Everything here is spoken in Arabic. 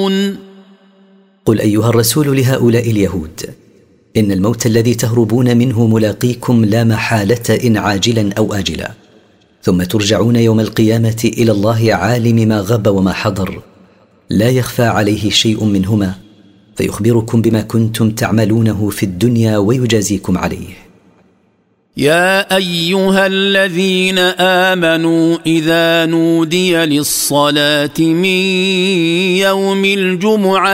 قل أيها الرسول لهؤلاء اليهود: إن الموت الذي تهربون منه ملاقيكم لا محالة، إن عاجلا أو آجلا، ثم ترجعون يوم القيامة إلى الله عالم ما غاب وما حضر، لا يخفى عليه شيء منهما، فيخبركم بما كنتم تعملونه في الدنيا ويجازيكم عليه. يا أيها الذين آمنوا إذا نودي للصلاة من يوم الجمعة